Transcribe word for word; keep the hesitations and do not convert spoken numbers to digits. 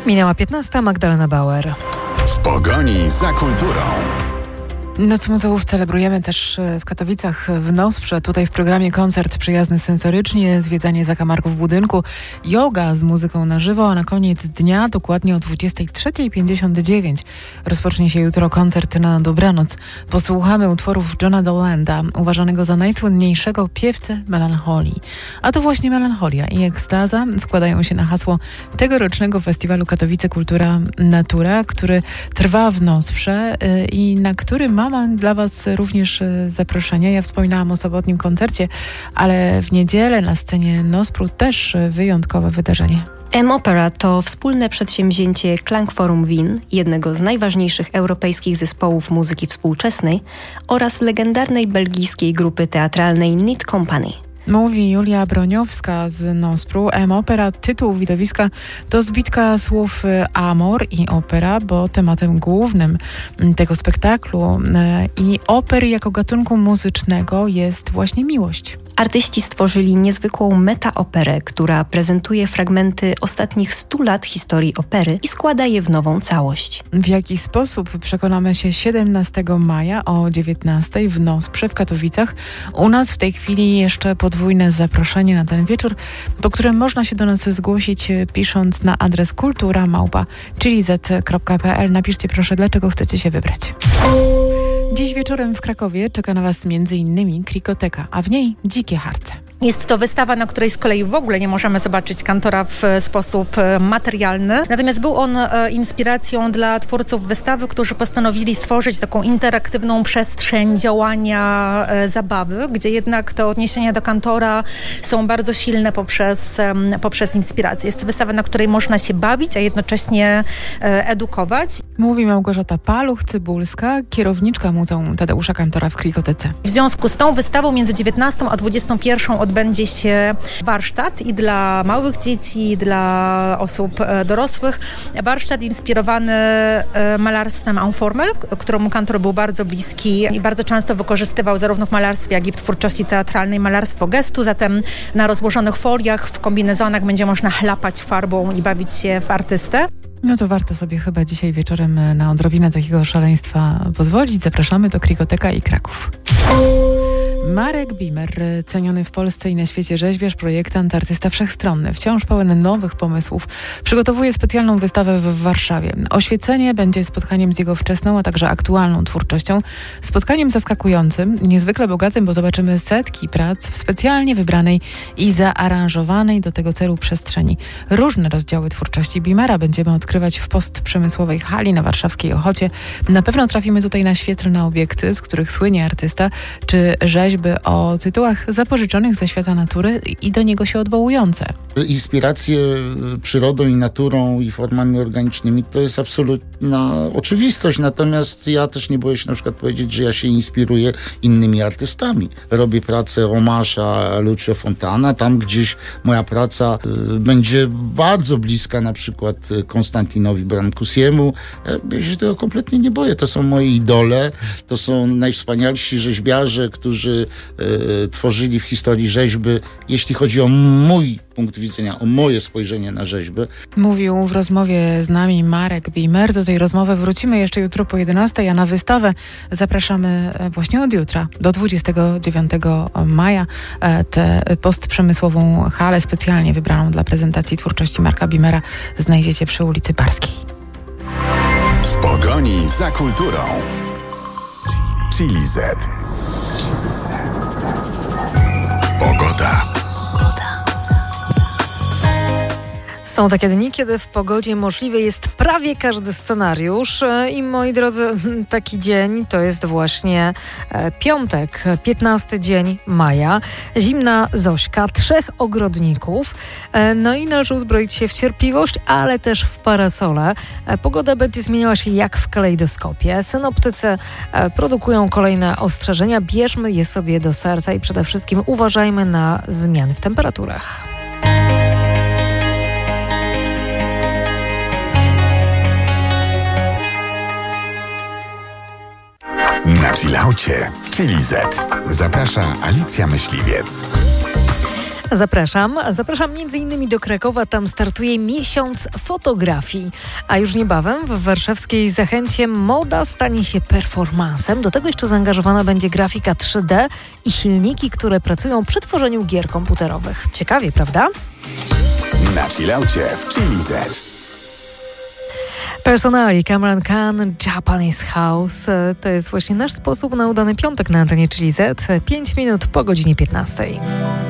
Minęła piętnasta, Magdalena Bauer. W pogoni za kulturą. Noc Muzeów celebrujemy też w Katowicach w Nosprze. Tutaj w programie koncert przyjazny sensorycznie, zwiedzanie zakamarków budynku, yoga z muzyką na żywo, a na koniec dnia, dokładnie o dwudziesta trzecia pięćdziesiąt dziewięć, rozpocznie się jutro koncert na dobranoc. Posłuchamy utworów Johna Dolanda, uważanego za najsłynniejszego piewcę melancholii. A to właśnie melancholia i ekstaza składają się na hasło tegorocznego festiwalu Katowice Kultura Natura, który trwa w Nosprze i na który ma Mam dla Was również zaproszenie. Ja wspominałam o sobotnim koncercie, ale w niedzielę na scenie Nospru też wyjątkowe wydarzenie. M-Opera to wspólne przedsięwzięcie Klangforum Wien, jednego z najważniejszych europejskich zespołów muzyki współczesnej, oraz legendarnej belgijskiej grupy teatralnej Neat Company. Mówi Julia Broniowska z Nospru. M-Opera, tytuł widowiska, to zbitka słów amor i opera, bo tematem głównym tego spektaklu i opery jako gatunku muzycznego jest właśnie miłość. Artyści stworzyli niezwykłą metaoperę, która prezentuje fragmenty ostatnich stu lat historii opery i składa je w nową całość. W jaki sposób przekonamy się siedemnastego maja o dziewiętnastej w Nosprze w Katowicach. U nas w tej chwili jeszcze podwójne zaproszenie na ten wieczór, po którym można się do nas zgłosić pisząc na adres kultura małpa chilizet kropka pe el. Napiszcie proszę, dlaczego chcecie się wybrać. Dziś wieczorem w Krakowie czeka na Was między innymi Krikoteka, a w niej Dzikie harce. Jest to wystawa, na której z kolei w ogóle nie możemy zobaczyć kantora w sposób materialny. Natomiast był on inspiracją dla twórców wystawy, którzy postanowili stworzyć taką interaktywną przestrzeń działania, zabawy, gdzie jednak te odniesienia do kantora są bardzo silne poprzez, poprzez inspirację. Jest to wystawa, na której można się bawić, a jednocześnie edukować. Mówi Małgorzata Paluch-Cybulska, kierowniczka Muzeum Tadeusza Kantora w Krikotece. W związku z tą wystawą między dziewiętnastą a dwudziestą pierwszą odbędzie się warsztat i dla małych dzieci, i dla osób dorosłych. Warsztat inspirowany malarstwem en formel, któremu kantor był bardzo bliski i bardzo często wykorzystywał zarówno w malarstwie, jak i w twórczości teatralnej malarstwo gestu. Zatem na rozłożonych foliach, w kombinezonach będzie można chlapać farbą i bawić się w artystę. No to warto sobie chyba dzisiaj wieczorem na odrobinę takiego szaleństwa pozwolić. Zapraszamy do Krikoteka i Kraków. Marek Bimer, ceniony w Polsce i na świecie rzeźbiarz, projektant, artysta wszechstronny, wciąż pełen nowych pomysłów, przygotowuje specjalną wystawę w Warszawie. Oświecenie będzie spotkaniem z jego wczesną, a także aktualną twórczością. Spotkaniem zaskakującym, niezwykle bogatym, bo zobaczymy setki prac w specjalnie wybranej i zaaranżowanej do tego celu przestrzeni. Różne rozdziały twórczości Bimera będziemy odkrywać w postprzemysłowej hali na warszawskiej Ochocie. Na pewno trafimy tutaj na świetlne obiekty, z których słynie artysta, czy rzeźby o tytułach zapożyczonych ze świata natury i do niego się odwołujące. Inspiracje przyrodą i naturą i formami organicznymi to jest absolutna oczywistość, natomiast ja też nie boję się na przykład powiedzieć, że ja się inspiruję innymi artystami. Robię pracę Romasza, Lucio Fontana, tam gdzieś moja praca y, będzie bardzo bliska na przykład Konstantinowi Brancusiemu. Ja się tego kompletnie nie boję. To są moi idole, to są najwspanialsi rzeźbiarze, którzy y, tworzyli w historii rzeźby, jeśli chodzi o mój punkt widzenia, o moje spojrzenie na rzeźbę. Mówił w rozmowie z nami Marek Bimer. Do tej rozmowy wrócimy jeszcze jutro po jedenastej, a na wystawę zapraszamy właśnie od jutra do dwudziestego dziewiątego maja. Tę postprzemysłową halę specjalnie wybraną dla prezentacji twórczości Marka Bimera znajdziecie przy ulicy Barskiej. W pogoni za kulturą. Chilizet. Pogoda. Są takie dni, kiedy w pogodzie możliwy jest prawie każdy scenariusz i moi drodzy, taki dzień to jest właśnie piątek, piętnasty dzień maja. Zimna Zośka, trzech ogrodników. No i należy uzbroić się w cierpliwość, ale też w parasole. Pogoda będzie zmieniała się jak w kalejdoskopie. Synoptycy produkują kolejne ostrzeżenia. Bierzmy je sobie do serca i przede wszystkim uważajmy na zmiany w temperaturach. Na chillaucie w Chilizet. Zaprasza Alicja Myśliwiec. Zapraszam. Zapraszam między innymi do Krakowa. Tam startuje miesiąc fotografii. A już niebawem w warszawskiej Zachęcie moda stanie się performansem. Do tego jeszcze zaangażowana będzie grafika trzy D i silniki, które pracują przy tworzeniu gier komputerowych. Ciekawie, prawda? Na chillaucie w Chili Z. Personali, Cameron Khan, Japanese House. To jest właśnie nasz sposób na udany piątek na antenie Chili Z. pięć minut po godzinie piętnastej.